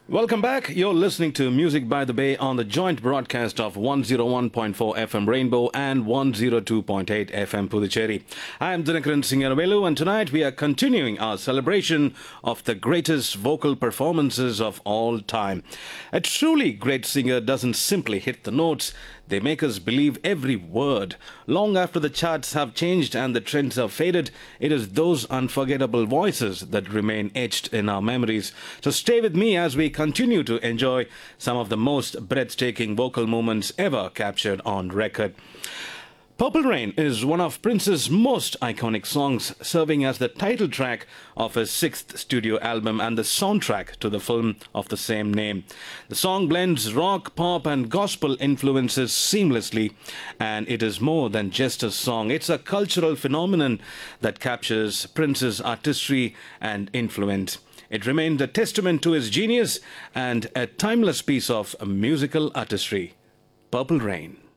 Welcome back. You're listening to Music by the Bay on the joint broadcast of 101.4 FM Rainbow and 102.8 FM Puducherry. I'm Dinakaran Singaravelu, and tonight we are continuing our celebration of the greatest vocal performances of all time. A truly great singer doesn't simply hit the notes, they make us believe every word. Long after the charts have changed and the trends have faded, it is those unforgettable voices that remain etched in our memories. So stay with me as we continue to enjoy some of the most breathtaking vocal moments ever captured on record. Purple Rain is one of Prince's most iconic songs, serving as the title track of his sixth studio album and the soundtrack to the film of the same name. The song blends rock, pop, and gospel influences seamlessly, and it is more than just a song. It's a cultural phenomenon that captures Prince's artistry and influence. It remained a testament to his genius and a timeless piece of musical artistry. Purple Rain.